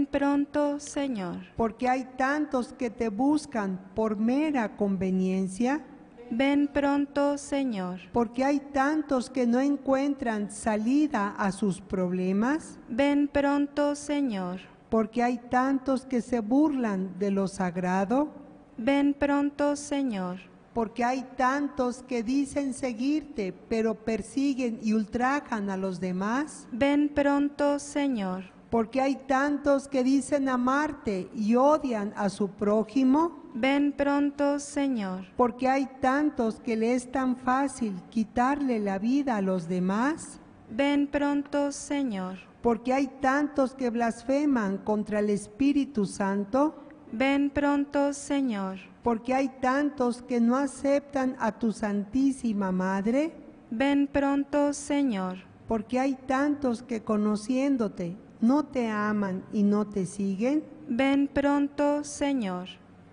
pronto, Señor. Porque hay tantos que te buscan por mera conveniencia. Ven pronto, Señor. Porque hay tantos que no encuentran salida a sus problemas. Ven pronto, Señor. Porque hay tantos que se burlan de lo sagrado. Ven pronto, Señor. Porque hay tantos que dicen seguirte, pero persiguen y ultrajan a los demás. Ven pronto, Señor. Porque hay tantos que dicen amarte y odian a su prójimo. Ven pronto, Señor. Porque hay tantos que le es tan fácil quitarle la vida a los demás. Ven pronto, Señor. Porque hay tantos que blasfeman contra el Espíritu Santo. Ven pronto, Señor. Porque hay tantos que no aceptan a tu Santísima Madre. Ven pronto, Señor. Porque hay tantos que conociéndote no te aman y no te siguen. Ven pronto, Señor.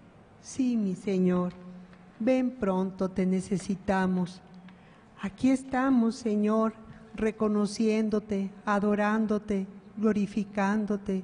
Sí, mi Señor, ven pronto, te necesitamos. Aquí estamos, Señor, reconociéndote, adorándote, glorificándote.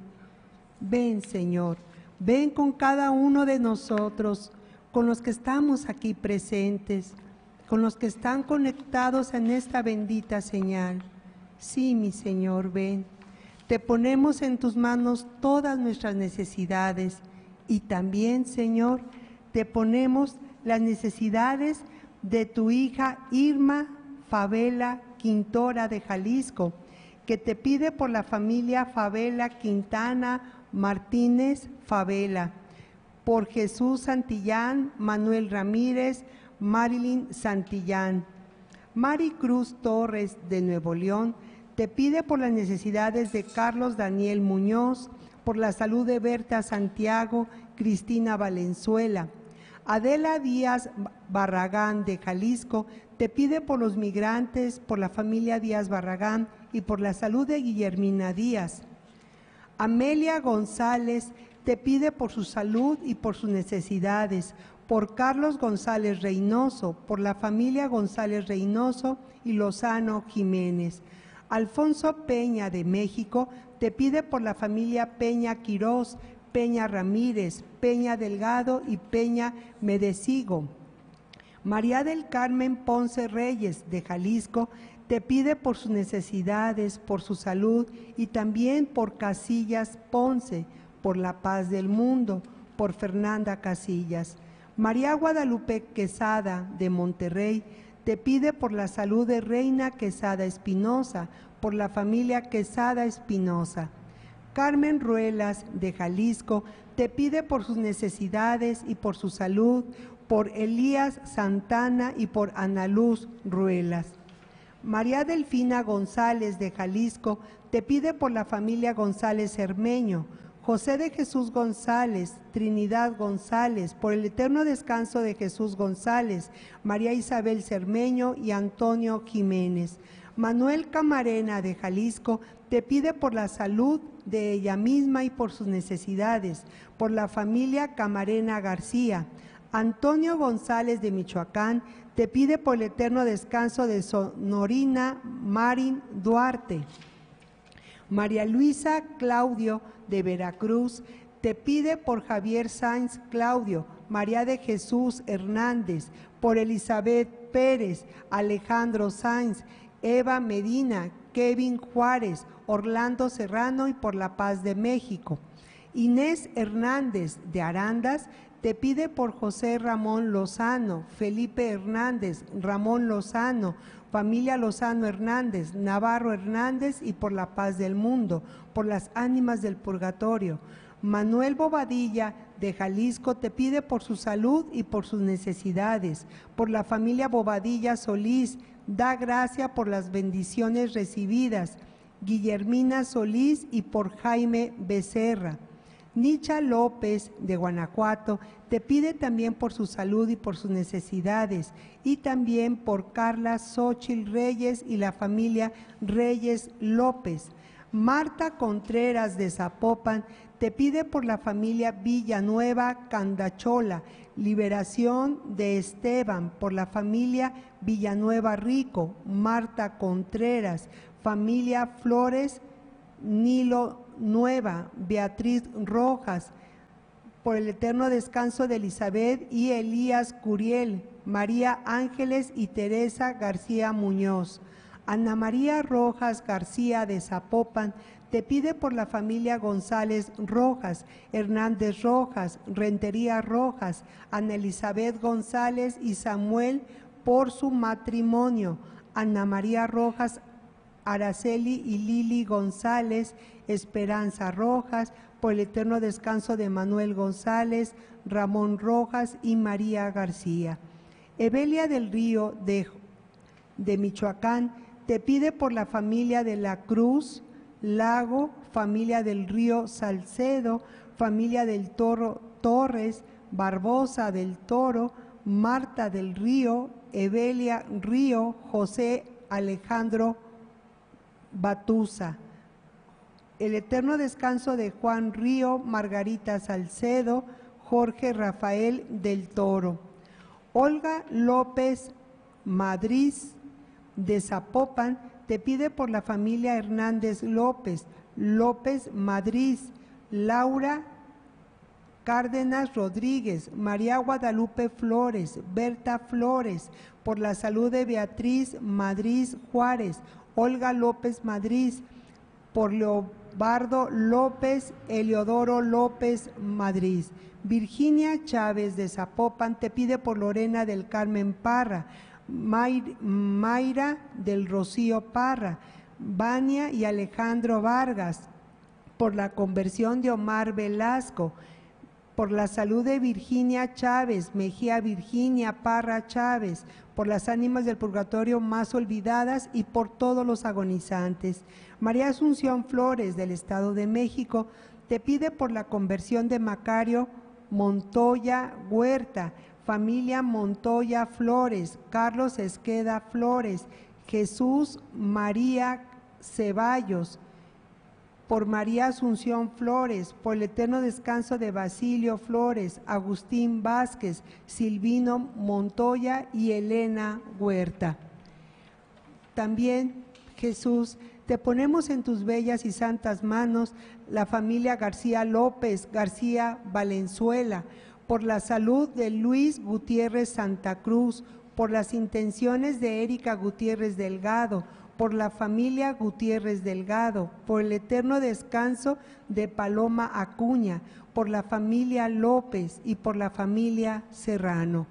Ven, Señor, ven con cada uno de nosotros, con los que estamos aquí presentes, con los que están conectados en esta bendita señal. Sí, mi Señor, ven. Te ponemos en tus manos todas nuestras necesidades y también, Señor, te ponemos las necesidades de tu hija Irma Favela Quintora de Jalisco, que te pide por la familia Favela Quintana Martínez Favela, por Jesús Santillán, Manuel Ramírez, Marilyn Santillán. Mari Cruz Torres de Nuevo León te pide por las necesidades de Carlos Daniel Muñoz, por la salud de Berta Santiago, Cristina Valenzuela. Adela Díaz Barragán de Jalisco te pide por los migrantes, por la familia Díaz Barragán y por la salud de Guillermina Díaz. Amelia González te pide por su salud y por sus necesidades, por Carlos González Reynoso, por la familia González Reynoso y Lozano Jiménez. Alfonso Peña de México te pide por la familia Peña Quirós, Peña Ramírez, Peña Delgado y Peña Medecigo. María del Carmen Ponce Reyes de Jalisco te pide por sus necesidades, por su salud y también por Casillas Ponce, por la paz del mundo, por Fernanda Casillas. María Guadalupe Quesada de Monterrey te pide por la salud de Reina Quesada Espinosa, por la familia Quesada Espinosa. Carmen Ruelas de Jalisco te pide por sus necesidades y por su salud, por Elías Santana y por Ana Luz Ruelas. María Delfina González de Jalisco te pide por la familia González Cermeño, José de Jesús González, Trinidad González, por el eterno descanso de Jesús González, María Isabel Cermeño y Antonio Jiménez. Manuel Camarena de Jalisco te pide por la salud de ella misma y por sus necesidades, por la familia Camarena García. Antonio González de Michoacán te pide por el eterno descanso de Sonorina Marín Duarte. María Luisa Claudio de Veracruz te pide por Javier Sáenz Claudio, María de Jesús Hernández, por Elizabeth Pérez, Alejandro Sáenz, Eva Medina, Kevin Juárez, Orlando Serrano y por la paz de México. Inés Hernández de Arandas te pide por José Ramón Lozano, Felipe Hernández, Ramón Lozano, familia Lozano Hernández, Navarro Hernández y por la paz del mundo, por las ánimas del purgatorio. Manuel Bobadilla de Jalisco te pide por su salud y por sus necesidades, por la familia Bobadilla Solís, da gracia por las bendiciones recibidas, Guillermina Solís y por Jaime Becerra. Nicha López de Guanajuato te pide también por su salud y por sus necesidades y también por Carla Xóchitl Reyes y la familia Reyes López. Marta Contreras de Zapopan te pide por la familia Villanueva Candachola, liberación de Esteban, por la familia Villanueva Rico, Marta Contreras, familia Flores Nilo Nueva, Beatriz Rojas, por el eterno descanso de Elizabeth y Elías Curiel, María Ángeles y Teresa García Muñoz. Ana María Rojas García de Zapopan te pide por la familia González Rojas, Hernández Rojas, Rentería Rojas, Ana Elizabeth González y Samuel por su matrimonio. Ana María Rojas, Araceli y Lili González, Esperanza Rojas, por el eterno descanso de Manuel González, Ramón Rojas y María García. Evelia del Río de Michoacán te pide por la familia de la Cruz Lago, familia del Río Salcedo, familia del Toro Torres, Barbosa del Toro, Marta del Río, Evelia Río, José Alejandro Batusa. El eterno descanso de Juan Río, Margarita Salcedo, Jorge Rafael del Toro. Olga López Madrid de Zapopan te pide por la familia Hernández López, López Madrid, Laura Cárdenas Rodríguez, María Guadalupe Flores, Berta Flores, por la salud de Beatriz Madrid Juárez, Olga López Madrid, por Leobardo López, Eliodoro López Madrid. Virginia Chávez de Zapopan te pide por Lorena del Carmen Parra, Mayra del Rocío Parra, Vania y Alejandro Vargas, por la conversión de Omar Velasco, por la salud de Virginia Chávez, Mejía Virginia Parra Chávez, por las ánimas del purgatorio más olvidadas y por todos los agonizantes. María Asunción Flores del Estado de México te pide por la conversión de Macario Montoya Huerta, familia Montoya Flores, Carlos Esqueda Flores, Jesús María Ceballos, por María Asunción Flores, por el eterno descanso de Basilio Flores, Agustín Vázquez, Silvino Montoya y Elena Huerta. También, Jesús, te ponemos en tus bellas y santas manos la familia García López, García Valenzuela, por la salud de Luis Gutiérrez Santa Cruz, por las intenciones de Erika Gutiérrez Delgado, por la familia Gutiérrez Delgado, por el eterno descanso de Paloma Acuña, por la familia López y por la familia Serrano.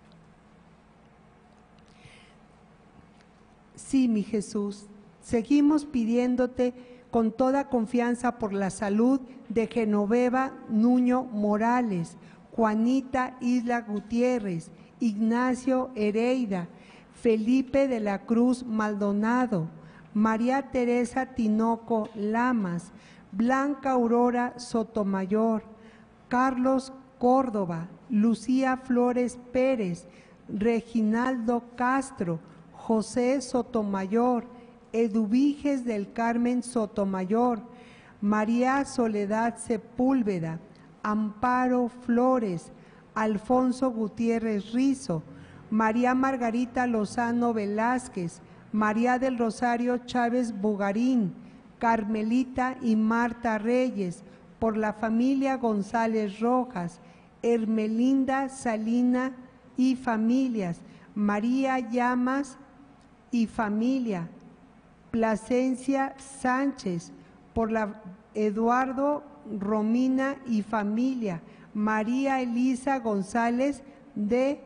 Sí, mi Jesús, seguimos pidiéndote con toda confianza por la salud de Genoveva Nuño Morales, Juanita Isla Gutiérrez, Ignacio Hereida, Felipe de la Cruz Maldonado, María Teresa Tinoco Lamas, Blanca Aurora Sotomayor, Carlos Córdoba, Lucía Flores Pérez, Reginaldo Castro, José Sotomayor, Eduviges del Carmen Sotomayor, María Soledad Sepúlveda, Amparo Flores, Alfonso Gutiérrez Rizo, María Margarita Lozano Velázquez, María del Rosario Chávez Bugarín, Carmelita y Marta Reyes, por la familia González Rojas, Hermelinda Salina y familias, María Llamas y familia, Plasencia Sánchez, por la Eduardo Romina y familia, María Elisa González de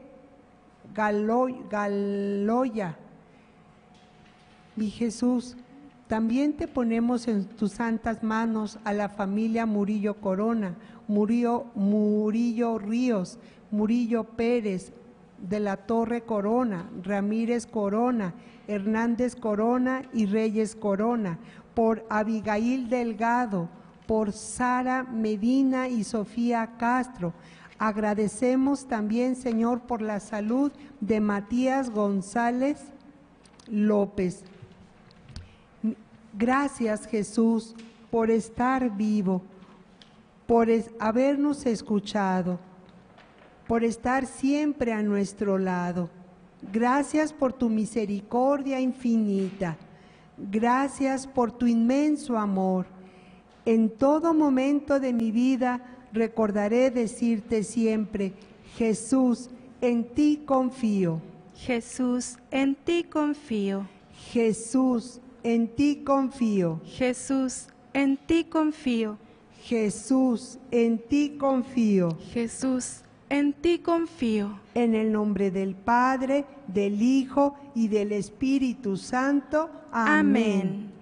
Galoya. Mi Jesús, también te ponemos en tus santas manos a la familia Murillo Corona, Murillo Ríos, Murillo Pérez, de la Torre Corona, Ramírez Corona, Hernández Corona y Reyes Corona, por Abigail Delgado, por Sara Medina y Sofía Castro. Agradecemos también, Señor, por la salud de Matías González López. Gracias, Jesús, por estar vivo, por habernos escuchado, por estar siempre a nuestro lado. Gracias por tu misericordia infinita. Gracias por tu inmenso amor. En todo momento de mi vida recordaré decirte siempre, Jesús, en ti confío. Jesús, en ti confío. Jesús, en ti confío. Jesús, en ti confío. Jesús, en ti confío. Jesús, en ti confío. En el nombre del Padre, del Hijo y del Espíritu Santo. Amén. Amén.